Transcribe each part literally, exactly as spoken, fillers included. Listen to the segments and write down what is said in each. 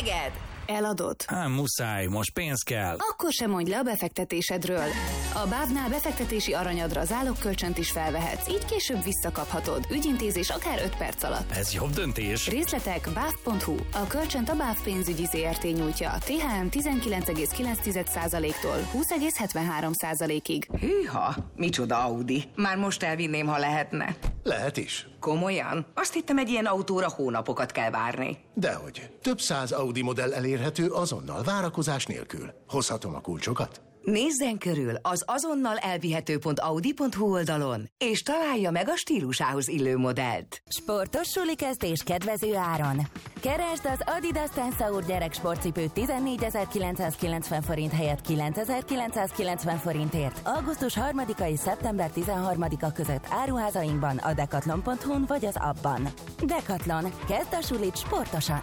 szükséged? Eladod? Hát muszáj, most pénz kell. Akkor sem mondj le a befektetésedről. A bávnál befektetési aranyadra zálogkölcsönt is felvehetsz, így később visszakaphatod. Ügyintézés akár öt perc alatt. Ez jobb döntés. Részletek báv pont hu. A kölcsönt a BÁV pénzügyi zé er té nyújtja. té há em tizenkilenc egész kilenc százaléktól húsz egész hetvenhárom százalékig. Hűha, micsoda Audi. Már most elvinném, ha lehetne. Lehet is. Komolyan? Azt hittem, egy ilyen autóra hónapokat kell várni. Dehogy. Több száz Audi modell elérhető azonnal, várakozás nélkül. Hozhatom a kulcsokat? Nézzen körül az azonnal elvihető pont audi pont hu oldalon, és találja meg a stílusához illő modellt. Sportos suli kezdés kedvező áron. Keresd az Adidas Tensaur gyerek sportcipőt tizennégyezer-kilencszázkilencven forint helyett kilencezer-kilencszázkilencven forintért. augusztus harmadika és szeptember tizenharmadika között áruházainkban, a decathlon pont hu-n vagy az appban. Decathlon. Kezd a sulit sportosan!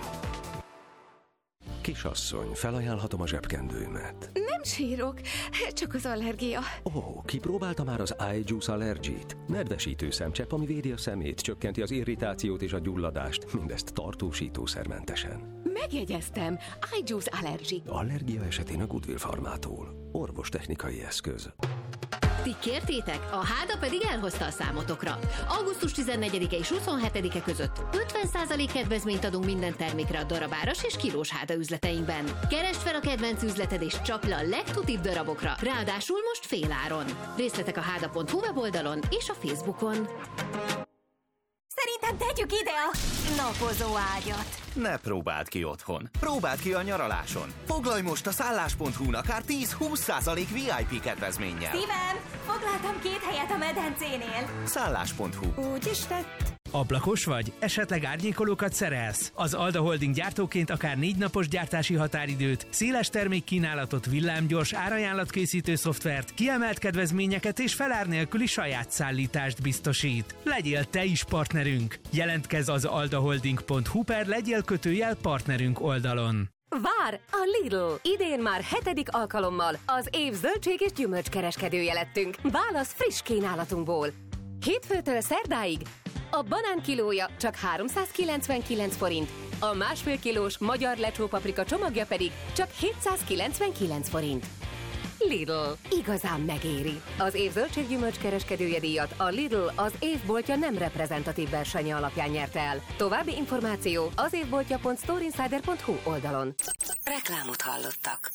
Kisasszony, felajánlhatom a zsebkendőmet. Nem sírok, csak az allergia. Ó, oh, kipróbálta már az iJuice Allergy-t? Nedvesítő szemcsepp, ami védi a szemét, csökkenti az irritációt és a gyulladást, mindezt tartósítószermentesen. Megjegyeztem, iJuice Allergy. Allergia esetén a Goodwill Farmától. Orvostechnikai eszköz. Ti kértétek, a Háda pedig elhozta a számotokra. augusztus tizennegyedike és huszonhetedike között ötven százalék kedvezményt adunk minden termékre a darabáras és kilós Háda üzleteinkben. Keresd fel a kedvenc üzleted és csapd le a legtutibb darabokra, ráadásul most féláron. Részletek a háda pont hu weboldalon és a Facebookon. Szerintem tegyük ide a napozó ágyat. Ne próbáld ki otthon. Próbáld ki a nyaraláson. Foglalj most a szállás pont hu-n akár tíz-húsz százalék vé i pé kedvezménnyel. Szívem, foglaltam két helyet a medencénél. szállás pont hu. Úgy is tett. Ablakos vagy? Esetleg árnyékolókat szerelsz? Az Alda Holding gyártóként akár négy napos gyártási határidőt, széles termékkínálatot, villámgyors árajánlatkészítő szoftvert, kiemelt kedvezményeket és felár nélküli saját szállítást biztosít. Legyél te is partnerünk! Jelentkezz az aldaholding pont hu per legyél kötőjel partnerünk oldalon. Vár a Lidl! Idén már hetedik alkalommal az év zöldség és gyümölcskereskedője lettünk. Válasz friss kínálatunkból. Hétfőtől szerdáig a banán kilója csak háromszázkilencvenkilenc forint, a másfél kilós magyar lecsópaprika csomagja pedig csak hétszázkilencvenkilenc forint. Lidl. Igazán megéri. Az év zöldséggyümölcs kereskedője díjat a Lidl az évboltja nem reprezentatív versenye alapján nyerte el. További információ az évboltja pont storeinsider pont hu oldalon. Reklámot hallottak.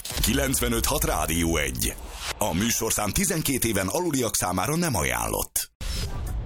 kilencvenöt hat Rádió egy. A műsorszám tizenkét éven aluliak számára nem ajánlott.